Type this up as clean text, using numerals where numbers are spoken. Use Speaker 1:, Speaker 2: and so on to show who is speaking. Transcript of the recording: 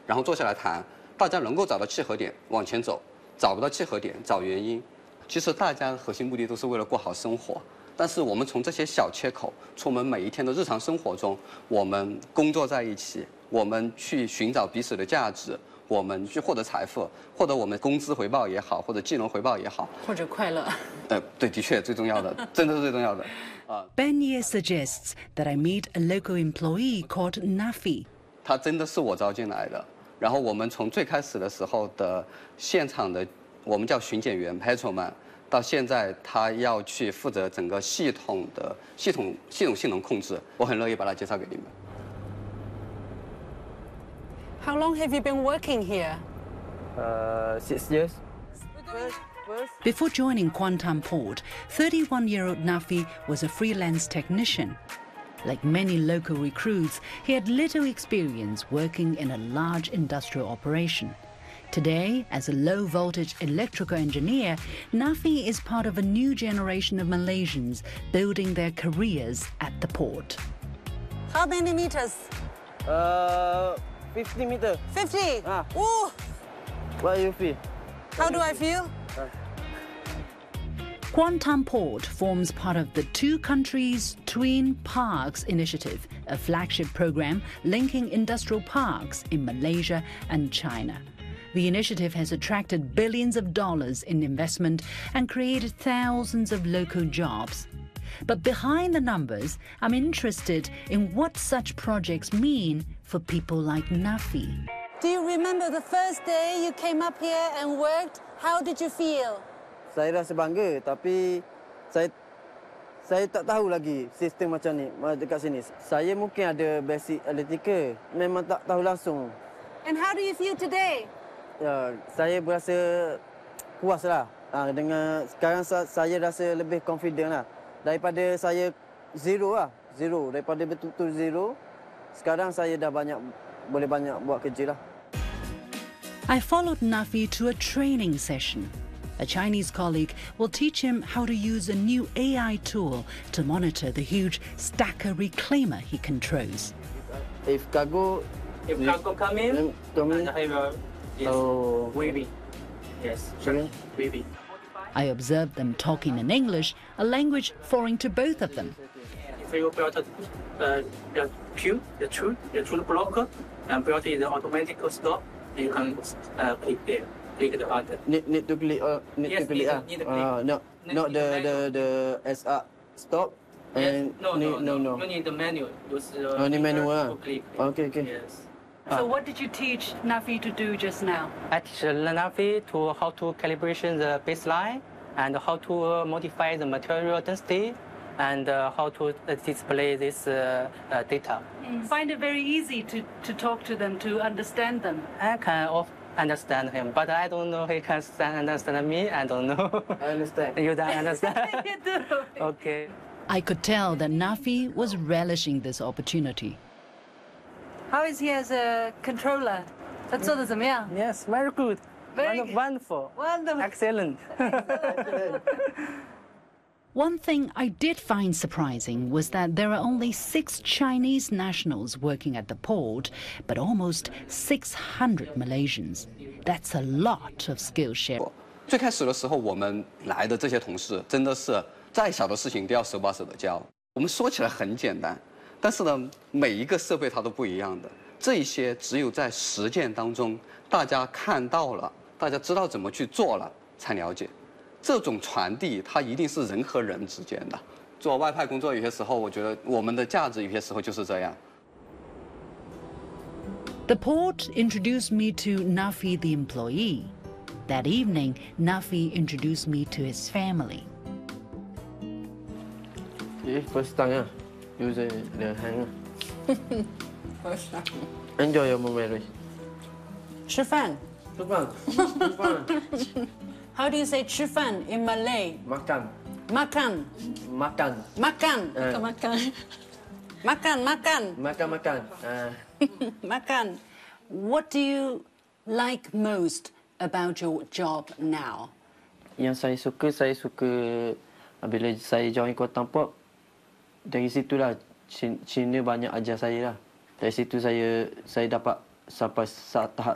Speaker 1: 然后坐下来谈，大家能够找到契合点往前走，找不到契合点找原因。其实大家核心目的都是为了过好生活，但是我们从这些小切口，从我们每一天的日常生活中，我们工作在一起，我们去寻找彼此的价值，我们去获得财富，获得我们工资回报也好，或者技能回报也好，
Speaker 2: 或者快乐。
Speaker 1: 对，的确最重要的，真的是最重要的。
Speaker 3: Ben Ye suggests that I meet a local employee called Nafi.
Speaker 1: 他真的是我招进来的，然后我们从最开始的时候的现场的我们叫巡检员 patrolman， 到现在他要去负责整个系统的系统性能控制，我很乐意把他介绍给你们。
Speaker 2: How long have you been working here?
Speaker 4: 6 years.
Speaker 3: Before joining Kuantan Port, 31-year-old Nafi was a freelance technician. Like many local recruits, he had little experience working in a large industrial operation. Today, as a low-voltage electrical engineer, Nafi is part of a new generation of Malaysians building their careers at the port.
Speaker 2: How many meters?
Speaker 4: 50 meters.
Speaker 2: 50?
Speaker 4: Ah.
Speaker 2: Ooh!
Speaker 4: What do you feel?
Speaker 2: How do I feel?
Speaker 3: Kuantan Port forms part of the Two Countries Twin Parks Initiative, a flagship program linking industrial parks in Malaysia and China. The initiative has attracted billions of dollars in investment and created thousands of local jobs. But behind the numbers, I'm interested in what such projects mean for people like Nafi.
Speaker 2: Do you remember the first day you came up here and worked? How did you feel?
Speaker 4: Saya rasa bangga, tapi saya tak tahu lagi sistem macam ni dekat sini. Saya mungkin ada basic electrical, memang tak tahu langsung.
Speaker 2: And how do you feel today?
Speaker 4: Ya, saya berasa puas lah. Dengan sekarang saya rasa lebih confident lah. Daripada saya zero lah, zero. Daripada betul-betul zero, sekarang saya dah boleh banyak buat kerja lah.
Speaker 3: I followed Nafi to a training session. A Chinese colleague will teach him how to use a new AI tool to monitor the huge stacker reclaimer he controls.
Speaker 4: If cargo
Speaker 5: come in, and wavy. Yes, wavy.
Speaker 3: I observed them talking in English, a language foreign to both of them.
Speaker 5: If you build the queue, the tool blocker, and build the automatic stop, you can click there. Click the button.
Speaker 4: Need to click. Need to click. Not the SR stop.
Speaker 5: Yes.
Speaker 4: No.
Speaker 5: You need the manual.
Speaker 4: Need manual.
Speaker 5: Click.
Speaker 4: Okay.
Speaker 5: Yes.
Speaker 2: So what did you teach Nafi to do just now?
Speaker 5: I teach Nafi to how to calibration the baseline and how to modify the material density and how to display this data.
Speaker 2: Find it very easy to talk to them, to understand them.
Speaker 5: I can understand him, but I don't know he can understand me. I don't know.
Speaker 4: I understand.
Speaker 5: You don't understand?
Speaker 2: You do.
Speaker 5: Okay.
Speaker 3: I could tell that Nafi was relishing this opportunity.
Speaker 2: How is he as a controller? 他做得怎么样?
Speaker 5: Yes, very good.
Speaker 2: Very good.
Speaker 5: Wonderful.
Speaker 2: Wonderful.
Speaker 5: Excellent.
Speaker 3: One thing I did find surprising was that there are only 6 Chinese nationals working at the port, but almost 600 Malaysians. That's a lot of skill share.
Speaker 1: 最开始的时候，我们来的这些同事真的是再小的事情都要手把手的教。我们说起来很简单，但是呢，每一个设备它都不一样的。这些只有在实践当中，大家看到了，大家知道怎么去做了，才了解。这种传递，它一定是人和人之间的。做外派工作，有些时候我觉得我们的价值有些时候就是这样。
Speaker 3: The port introduced me to Nafi the employee. That evening, Nafi introduced me to his family.
Speaker 4: First time, use the hand. Enjoy your marriage.
Speaker 2: 吃饭. How do you say 吃饭 in Malay?
Speaker 4: Makan.
Speaker 2: Makan.
Speaker 4: Makan.
Speaker 2: Makan. Makan. Makan.
Speaker 4: Makan.
Speaker 2: Makan. What do you like most about your job now?
Speaker 4: Yang saya suka bila saya join Kuantan Port. Dari situlah Cina banyak ajar saya lah. Dari situ saya dapat sampai tahap